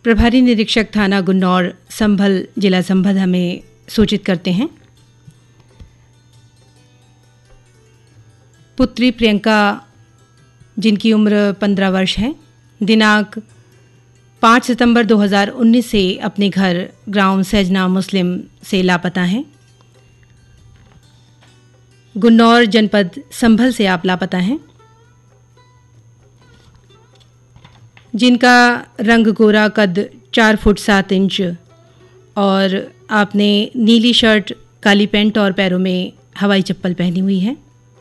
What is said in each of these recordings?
प्रभारी निरीक्षक थाना गुन्नौर संभल जिला संभल हमें सूचित करते हैं। पुत्री प्रियंका, जिनकी उम्र 15 वर्ष है, दिनांक 5 सितंबर 2019 से अपने घर ग्राम सैजना मुस्लिम से लापता हैं। गुन्नौर जनपद संभल से आप लापता हैं। जिनका रंग गोरा, कद 4 फुट 7 इंच और आपने नीली शर्ट, काली पैंट और पैरों में हवाई चप्पल पहनी हुई है।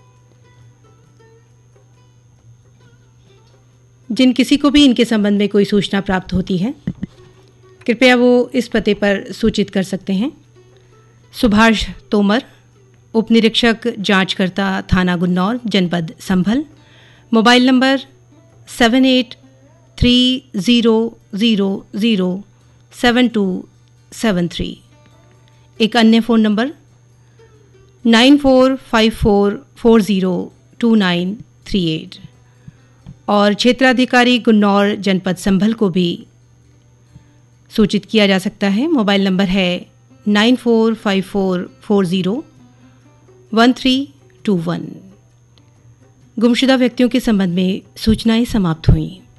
जिन किसी को भी इनके संबंध में कोई सूचना प्राप्त होती है, कृपया वो इस पते पर सूचित कर सकते हैं। सुभाष तोमर, उप निरीक्षक जांचकर्ता थाना गुन्नौर जनपद संभल। Mobile number 7830007273। एक अन्य फ़ोन नंबर 9454402938 और क्षेत्राधिकारी गुन्नौर जनपद संभल को भी सूचित किया जा सकता है। मोबाइल नंबर है 9454401321। गुमशुदा व्यक्तियों के संबंध में सूचनाएं समाप्त हुईं।